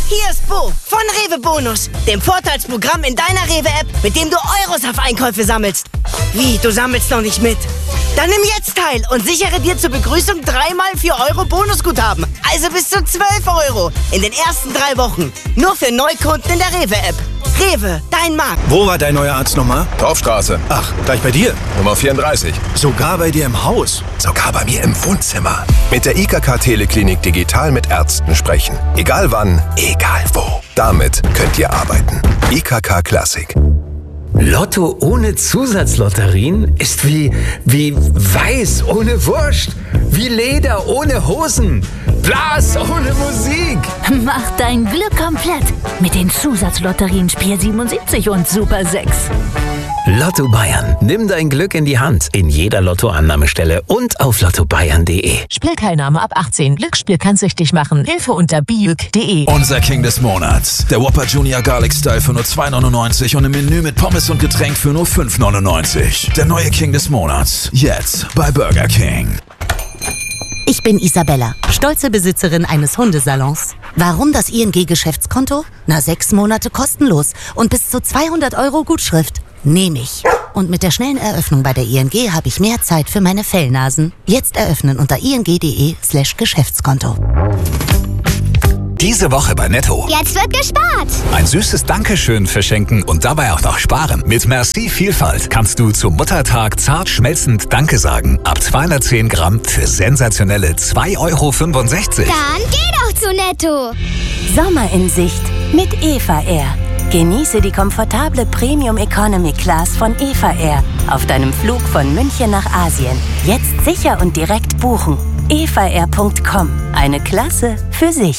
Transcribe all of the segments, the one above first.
Hier ist Bo von Rewe Bonus, dem Vorteilsprogramm in deiner Rewe-App, mit dem du Euros auf Einkäufe sammelst. Wie, du sammelst noch nicht mit? Dann nimm jetzt teil und sichere dir zur Begrüßung 3x 4 Euro Bonusguthaben. Also bis zu 12 Euro in den ersten 3 Wochen. Nur für Neukunden in der Rewe-App. Rewe, dein Markt. Wo war dein neuer Arzt nochmal? Dorfstraße. Ach, gleich bei dir? Nummer 34. Sogar bei dir im Haus? Sogar bei mir im Wohnzimmer. Mit der IKK Teleklinik digital mit Ärzten sprechen. Egal wann, egal wo. Damit könnt ihr arbeiten. IKK Classic. Lotto ohne Zusatzlotterien ist wie Weiß ohne Wurst, wie Leder ohne Hosen, Blas ohne Musik. Mach dein Glück komplett mit den Zusatzlotterien Spiel 77 und Super 6. Lotto Bayern. Nimm dein Glück in die Hand. In jeder Lottoannahmestelle und auf lottobayern.de. Spielteilnahme ab 18. Glücksspiel kann süchtig machen. Hilfe unter biük.de. Unser King des Monats. Der Whopper Junior Garlic Style für nur 2,99 und im Menü mit Pommes und Getränk für nur 5,99. Der neue King des Monats. Jetzt bei Burger King. Ich bin Isabella, stolze Besitzerin eines Hundesalons. Warum das ING-Geschäftskonto? 6 Monate kostenlos und bis zu 200 Euro Gutschrift. Nehme ich. Und mit der schnellen Eröffnung bei der ING habe ich mehr Zeit für meine Fellnasen. Jetzt eröffnen unter ing.de/Geschäftskonto. Diese Woche bei Netto. Jetzt wird gespart. Ein süßes Dankeschön verschenken und dabei auch noch sparen. Mit Merci Vielfalt kannst du zum Muttertag zart schmelzend Danke sagen. Ab 210 Gramm für sensationelle 2,65 Euro. Dann geh doch zu Netto. Sommer in Sicht mit Eva Air. Genieße die komfortable Premium Economy Class von Eva Air auf deinem Flug von München nach Asien. Jetzt sicher und direkt buchen. evaair.com. Eine Klasse für sich.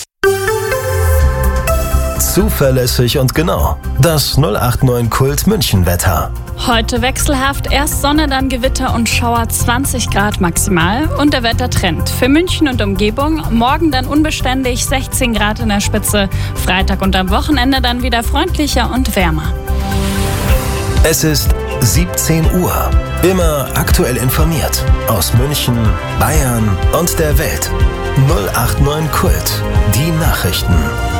Zuverlässig und genau. Das 089 Kult München Wetter. Heute wechselhaft, erst Sonne, dann Gewitter und Schauer, 20 Grad maximal und der Wettertrend. Für München und Umgebung, morgen dann unbeständig, 16 Grad in der Spitze, Freitag und am Wochenende dann wieder freundlicher und wärmer. Es ist 17 Uhr. Immer aktuell informiert. Aus München, Bayern und der Welt. 089 Kult. Die Nachrichten.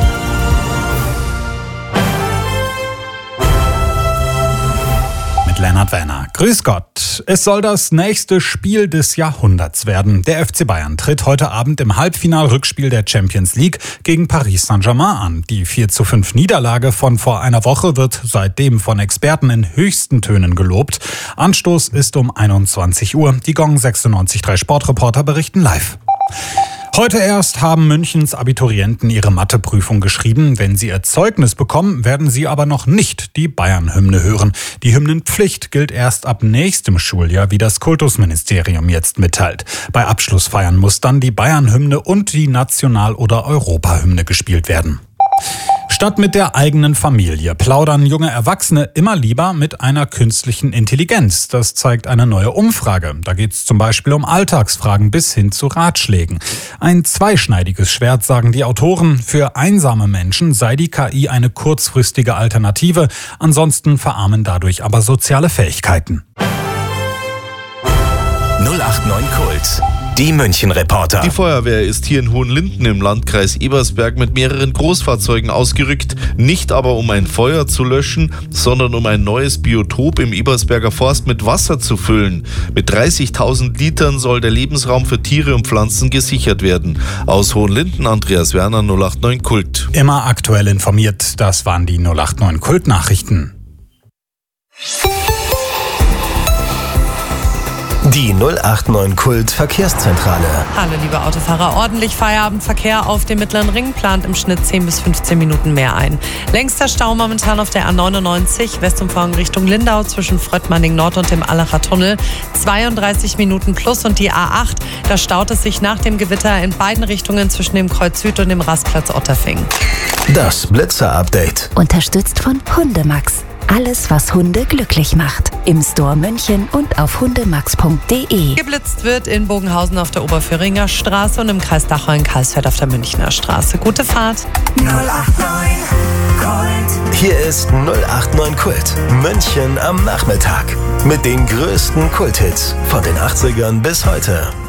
Lennart Werner. Grüß Gott. Es soll das nächste Spiel des Jahrhunderts werden. Der FC Bayern tritt heute Abend im Halbfinal-Rückspiel der Champions League gegen Paris Saint-Germain an. Die 4:5 Niederlage von vor einer Woche wird seitdem von Experten in höchsten Tönen gelobt. Anstoß ist um 21 Uhr. Die Gong 96.3 Sportreporter berichten live. Heute erst haben Münchens Abiturienten ihre Matheprüfung geschrieben. Wenn sie ihr Zeugnis bekommen, werden sie aber noch nicht die Bayern-Hymne hören. Die Hymnenpflicht gilt erst ab nächstem Schuljahr, wie das Kultusministerium jetzt mitteilt. Bei Abschlussfeiern muss dann die Bayern-Hymne und die National- oder Europahymne gespielt werden. Statt mit der eigenen Familie plaudern junge Erwachsene immer lieber mit einer künstlichen Intelligenz. Das zeigt eine neue Umfrage. Da geht es zum Beispiel um Alltagsfragen bis hin zu Ratschlägen. Ein zweischneidiges Schwert, sagen die Autoren. Für einsame Menschen sei die KI eine kurzfristige Alternative. Ansonsten verarmen dadurch aber soziale Fähigkeiten. 089 Kult. Die München-Reporter. Die Feuerwehr ist hier in Hohenlinden im Landkreis Ebersberg mit mehreren Großfahrzeugen ausgerückt. Nicht aber um ein Feuer zu löschen, sondern um ein neues Biotop im Ebersberger Forst mit Wasser zu füllen. Mit 30.000 Litern soll der Lebensraum für Tiere und Pflanzen gesichert werden. Aus Hohenlinden, Andreas Werner, 089 Kult. Immer aktuell informiert, das waren die 089 Kult-Nachrichten. Die 089 Kult Verkehrszentrale. Hallo liebe Autofahrer, ordentlich Feierabendverkehr auf dem Mittleren Ring, plant im Schnitt 10 bis 15 Minuten mehr ein. Längster Stau momentan auf der A99, Westumfahrung Richtung Lindau zwischen Fröttmanning Nord und dem Allacher Tunnel, 32 Minuten plus, und die A8, da staut es sich nach dem Gewitter in beiden Richtungen zwischen dem Kreuz Süd und dem Rastplatz Otterfing. Das Blitzer-Update. Unterstützt von Hundemax. Alles, was Hunde glücklich macht. Im Store München und auf hundemax.de. Geblitzt wird in Bogenhausen auf der Oberföhringer Straße und im Kreis Dachau in Karlsfeld auf der Münchner Straße. Gute Fahrt. 089 Kult. Hier ist 089 Kult. München am Nachmittag. Mit den größten Kulthits von den 80ern bis heute.